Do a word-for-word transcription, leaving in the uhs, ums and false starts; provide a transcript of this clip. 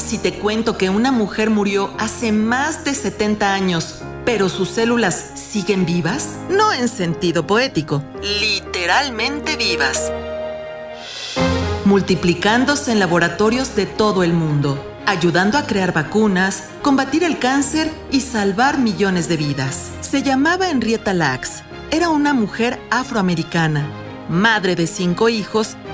creerías si te cuento que una mujer murió hace más de setenta años, pero sus células siguen vivas? No en sentido poético, literalmente vivas. Multiplicándose en laboratorios de todo el mundo, ayudando a crear vacunas, combatir el cáncer y salvar millones de vidas. Se llamaba Henrietta Lacks. Era una mujer afroamericana, madre de cinco hijos